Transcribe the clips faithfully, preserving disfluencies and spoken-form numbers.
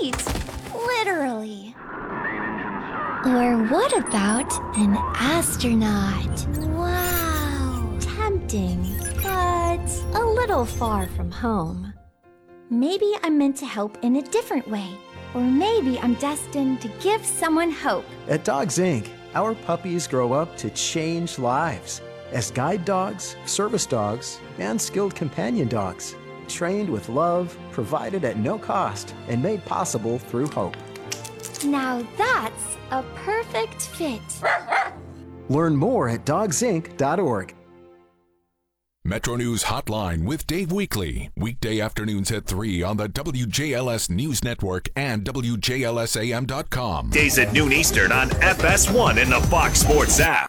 sweet. Literally. Or what about an astronaut? Wow. Tempting, but a little far from home. Maybe I'm meant to help in a different way. Or maybe I'm destined to give someone hope. At Dogs Incorporated, our puppies grow up to change lives as guide dogs, service dogs, and skilled companion dogs. Trained with love, provided at no cost, and made possible through hope. Now that's a perfect fit. Learn more at dogs inc dot org. Metro News Hotline with Dave Weekley. Weekday afternoons at three on the W J L S News Network and W J L S A M dot com. Days at noon Eastern on F S one and the Fox Sports app.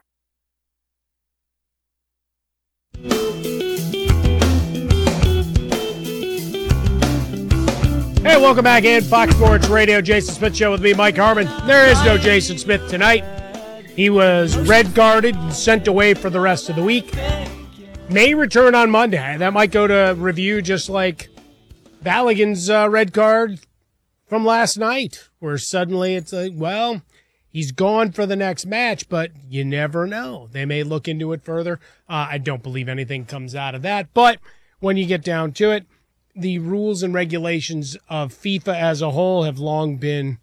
Hey, welcome back in Fox Sports Radio. Jason Smith Show with me, Mike Harmon. There is no Jason Smith tonight. He was red guarded and sent away for the rest of the week. May return on Monday. That might go to review just like Balogun's uh, red card from last night, where suddenly it's like, well, he's gone for the next match, but you never know. They may look into it further. Uh, I don't believe anything comes out of that. But when you get down to it, the rules and regulations of FIFA as a whole have long been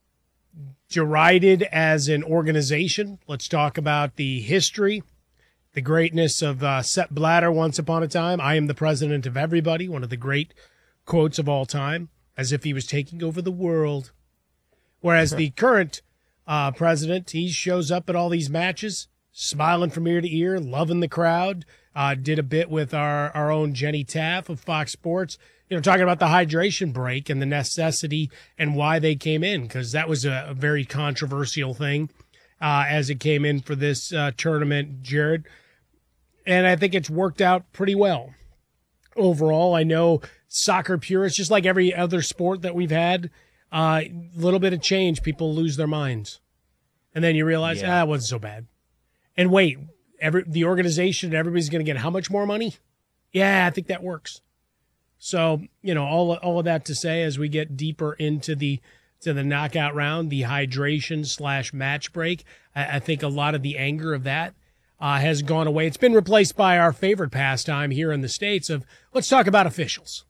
derided as an organization. Let's talk about the history. The greatness of uh, Sepp Blatter once upon a time. I am the president of everybody, one of the great quotes of all time, as if he was taking over the world. Whereas the current uh, president, he shows up at all these matches, smiling from ear to ear, loving the crowd, uh, did a bit with our, our own Jenny Taff of Fox Sports, you know, talking about the hydration break and the necessity and why they came in, because that was a, a very controversial thing uh, as it came in for this uh, tournament, Jared. And I think it's worked out pretty well. Overall, I know soccer purists, just like every other sport that we've had, a uh, little bit of change, people lose their minds. And then you realize, yeah. ah, it wasn't so bad. And wait, every the organization, everybody's going to get how much more money? Yeah, I think that works. So, you know, all, all of that to say, as we get deeper into the to the knockout round, the hydration slash match break, I, I think a lot of the anger of that Uh, has gone away. It's been replaced by our favorite pastime here in the States of let's talk about officials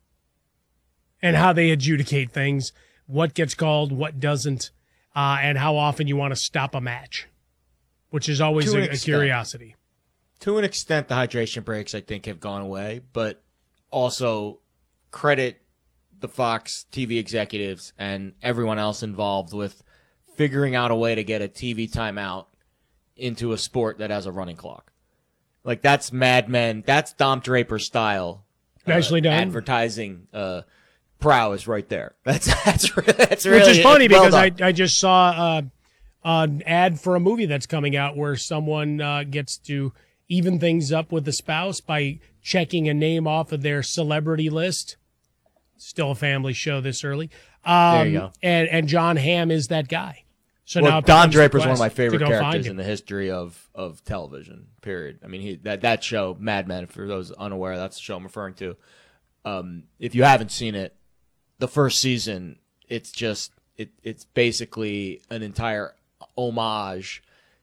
and how they adjudicate things, what gets called, what doesn't, uh, and how often you want to stop a match, which is always a, a curiosity. To an extent, the hydration breaks, I think, have gone away, but also credit the Fox T V executives and everyone else involved with figuring out a way to get a T V timeout into a sport that has a running clock. Like, that's Mad Men. That's Dom Draper style. Nicely uh, done. Advertising uh, prowess right there. That's that's really, that's really Which is funny well because I, done. I just saw uh, an ad for a movie that's coming out where someone uh, gets to even things up with the spouse by checking a name off of their celebrity list. Still a family show this early. Um, there you go. And, and John Hamm is that guy. So well, now Don Draper is one of my to favorite go find characters him. in the history of, of television, period. I mean, he, that, that show, Mad Men, for those unaware, that's the show I'm referring to. Um, if you haven't seen it, the first season, it's just, it, it's basically an entire homage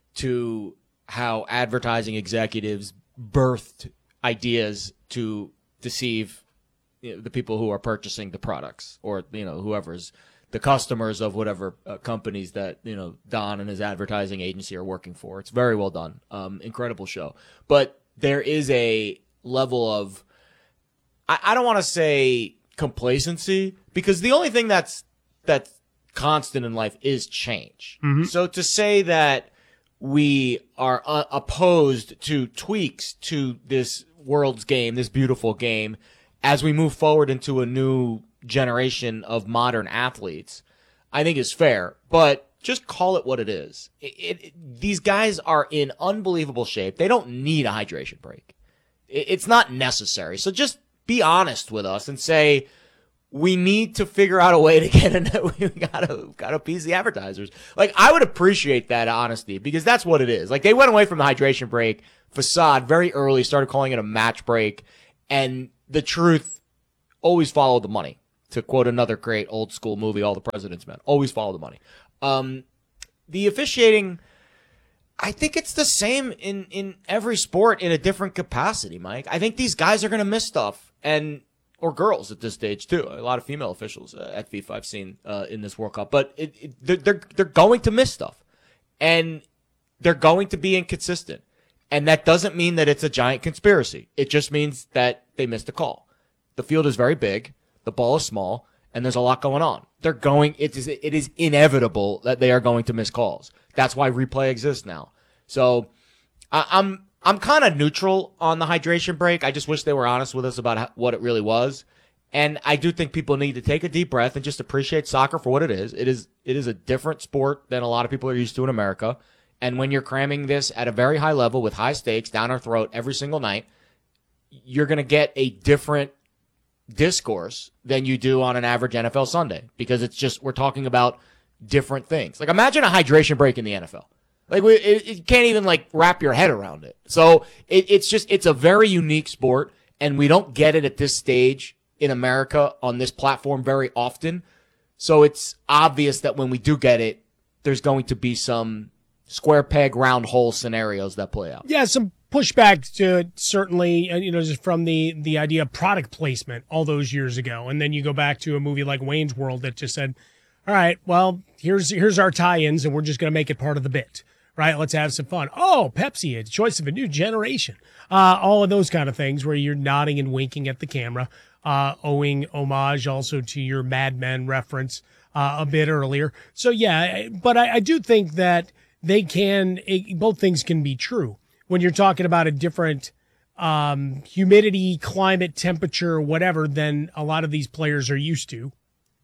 to how advertising executives birthed ideas to deceive, you know, the people who are purchasing the products, or, you know, whoever's the customers of whatever uh, companies that, you know, Don and his advertising agency are working for. It's very well done. Um, incredible show. But there is a level of, I, I don't want to say complacency, because the only thing that's, that's constant in life is change. Mm-hmm. So to say that we are uh, opposed to tweaks to this world's game, this beautiful game, as we move forward into a new generation of modern athletes, I think is fair, but just call it what it is. It, it, it, these guys are in unbelievable shape. They don't need a hydration break. It, it's not necessary. So just be honest with us and say, we need to figure out a way to get in. We gotta, gotta appease the advertisers. Like, I would appreciate that honesty, because that's what it is. Like, they went away from the hydration break facade very early, started calling it a match break, and the truth always followed the money. To quote another great old school movie, All the President's Men, always follow the money. Um, the officiating, I think it's the same in, in every sport in a different capacity, Mike. I think these guys are going to miss stuff, and or girls at this stage too. A lot of female officials uh, at FIFA I've seen uh, in this World Cup, but it, it, they're, they're they're going to miss stuff, and they're going to be inconsistent, and that doesn't mean that it's a giant conspiracy. It just means that they missed a call. The field is very big. The ball is small, and there's a lot going on. They're going, it is, it is inevitable that they are going to miss calls. That's why replay exists now. So I, I'm, I'm kind of neutral on the hydration break. I just wish they were honest with us about how, what it really was. And I do think people need to take a deep breath and just appreciate soccer for what it is. It is, it is a different sport than a lot of people are used to in America. And when you're cramming this at a very high level with high stakes down our throat every single night, you're going to get a different discourse than you do on an average N F L Sunday, because it's just, we're talking about different things. Like, imagine a hydration break in the N F L. Like, we, it, you can't even like wrap your head around it. So it, it's just, it's a very unique sport, and we don't get it at this stage in America on this platform very often. So it's obvious that when we do get it, there's going to be some square peg round hole scenarios that play out. Yeah, some pushback to it, certainly, uh, you know, just from the, the idea of product placement all those years ago. And then you go back to a movie like Wayne's World that just said, all right, well, here's here's our tie-ins, and we're just going to make it part of the bit, right? Let's have some fun. Oh, Pepsi, a choice of a new generation. Uh, all of those kind of things where you're nodding and winking at the camera, uh, owing homage also to your Mad Men reference uh, a bit earlier. So, yeah, but I, I do think that they can, it, both things can be true. When you're talking about a different um, humidity, climate, temperature, whatever, than a lot of these players are used to,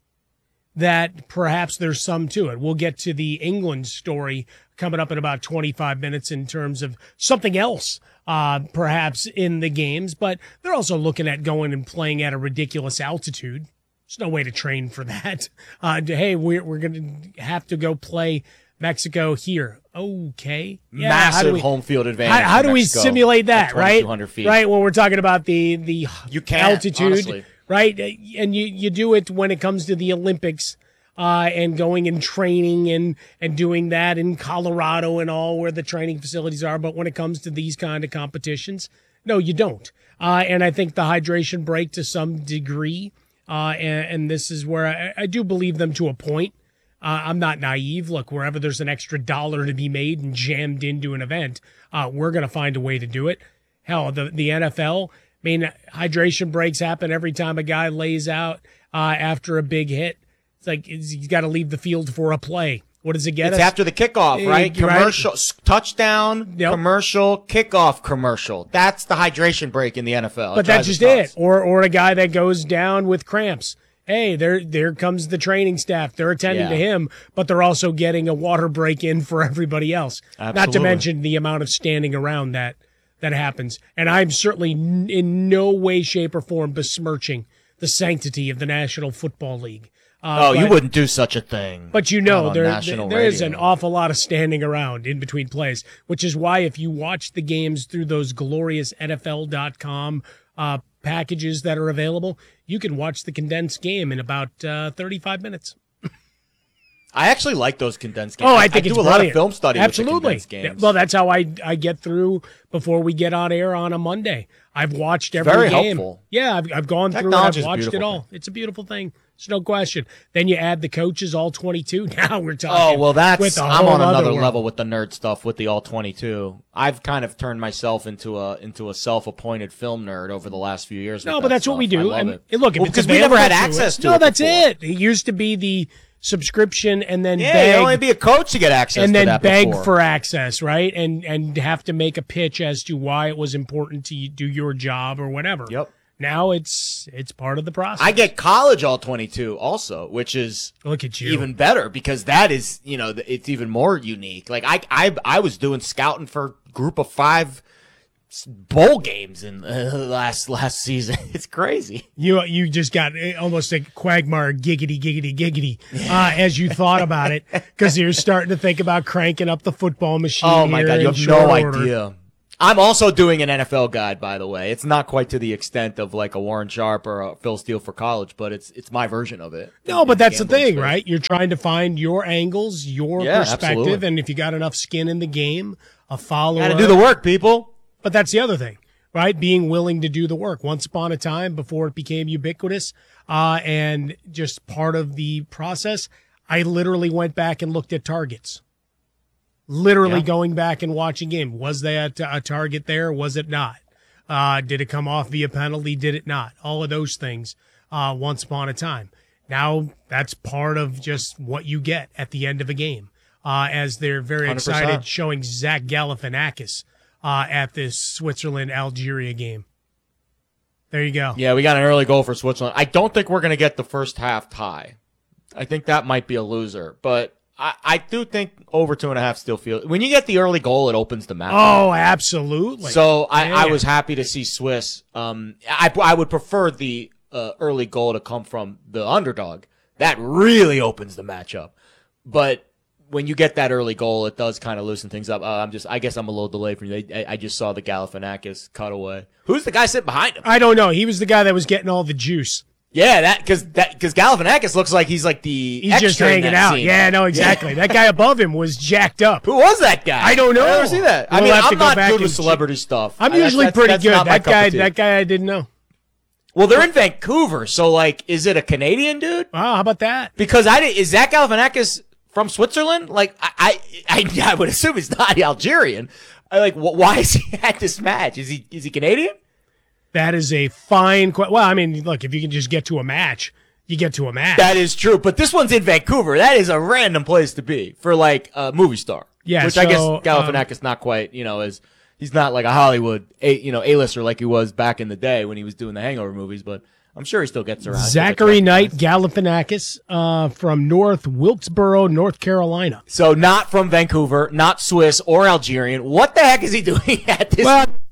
that perhaps there's some to it. We'll get to the England story coming up in about twenty-five minutes in terms of something else, uh, perhaps in the games, but they're also looking at going and playing at a ridiculous altitude. There's no way to train for that. Uh, hey, we're, we're going to have to go play Mexico here. Okay. Yeah, Massive we, home field advantage. How, how do we Mexico simulate that, right? Feet. Right. When we're talking about the, the you can't, altitude, honestly. right? And you, you do it when it comes to the Olympics, uh, and going and training and, and doing that in Colorado and all where the training facilities are. But when it comes to these kind of competitions, no, you don't. Uh, and I think the hydration break to some degree, uh, and, and this is where I, I do believe them to a point. Uh, I'm not naive. Look, wherever there's an extra dollar to be made and jammed into an event, uh, we're going to find a way to do it. Hell, the, the N F L, I mean, hydration breaks happen every time a guy lays out uh, after a big hit. It's like he's got to leave the field for a play. What does it get It's us? after the kickoff, right? Uh, Commercial, right. touchdown, Yep. commercial, kickoff commercial. That's the hydration break in the N F L. But that's just it. Or or a guy that goes down with cramps. Hey, there there comes the training staff. They're attending Yeah. to him, but they're also getting a water break in for everybody else. Not to Absolutely. mention the amount of standing around that that happens. And I'm certainly n- in no way, shape, or form besmirching the sanctity of the National Football League. Uh, Oh, you but- wouldn't do such a thing. But you Not know, on there, national there is radio. an awful lot of standing around in between plays, which is why if you watch the games through those glorious N F L dot com uh, packages that are available, you can watch the condensed game in about uh, thirty-five minutes. I actually like those condensed games. Oh, I think I it's do a lot brilliant. of film study Absolutely. with the condensed games. Well, that's how I I get through before we get on air on a Monday. I've watched every Very game. helpful. Yeah, I've, I've gone through it. Technology I've is a watched it beautiful all. thing. It's a beautiful thing. There's no question. Then you add the coaches, all twenty-two. Now we're talking. Oh, well, that's, with a I'm whole on other another world. level with the nerd stuff with the all twenty-two. I've kind of turned myself into a into a self-appointed film nerd over the last few years. No, with but that that's what we stuff. I do. love And it. look, if Well, it's because we never had available access it, to no, it that's before. it. It used to be the subscription and then Yeah, beg, you only be a coach to get access and to then that beg before. for access, right? And and have to make a pitch as to why it was important to you- do your job or whatever. Yep. Now it's it's part of the process. I get college all twenty-two also, which is Look at you. even better because that is, you know, it's even more unique. Like I, I, I was doing scouting for group of five bowl games in uh, last last season. It's crazy. You you just got almost a quagmire giggity giggity giggity uh, as you thought about it because you're starting to think about cranking up the football machine. Oh my here God, you in have no short order. idea. I'm also doing an N F L guide, by the way. It's not quite to the extent of like a Warren Sharp or a Phil Steele for college, but it's it's my version of it. No, but that's the thing, space. right? You're trying to find your angles, your yeah, perspective, absolutely. and if you got enough skin in the game, a follower. Got to do the work, people. But that's the other thing, right? Being willing to do the work. Once upon a time, before it became ubiquitous uh, and just part of the process, I literally went back and looked at targets. Literally yeah. going back and watching game. Was there a, a target there? Was it not? Uh, did it come off via penalty? Did it not? All of those things uh, once upon a time. Now that's part of just what you get at the end of a game. Uh, as they're very one hundred percent excited showing Zach Galifianakis uh, at this Switzerland-Algeria game. There you go. Yeah, we got an early goal for Switzerland. I don't think we're going to get the first half tie. I think that might be a loser, but I, I do think over two and a half still feel. When you get the early goal, it opens the match. Oh, absolutely. So I, I was happy to see Swiss. Um, I I would prefer the uh, early goal to come from the underdog. That really opens the match up. But when you get that early goal, it does kind of loosen things up. Uh, I'm just, I guess I'm a little delayed from you. I, I just saw the Galifianakis cutaway. Who's the guy sitting behind him? I don't know. He was the guy that was getting all the juice. Yeah, that because that because Galifianakis looks like he's like the he's just hanging out. Scene. Yeah, no, exactly. Yeah. That guy above him was jacked up. Who was that guy? I don't know. I never see that. We'll I mean, I'm go not good with celebrity ch- stuff. I'm I, usually that's, pretty that's, good. That's that guy, that guy, I didn't know. Well, they're in Vancouver, so like, is it a Canadian dude? Oh, how about that? Because I is Zach Galifianakis from Switzerland? Like, I, I, I, I would assume he's not Algerian. I like, wh- why is he at this match? Is he is he Canadian? That is a fine question. Well, I mean, look, if you can just get to a match, you get to a match. That is true, but this one's in Vancouver. That is a random place to be for like a movie star. Yeah, which so, I guess Galifianakis um, not quite, you know, as he's not like a Hollywood, a, you know, A-lister like he was back in the day when he was doing the Hangover movies, but I'm sure he still gets around. Zachary Knight Galifianakis uh, from North Wilkesboro, North Carolina. So not from Vancouver, not Swiss or Algerian. What the heck is he doing at this? Well,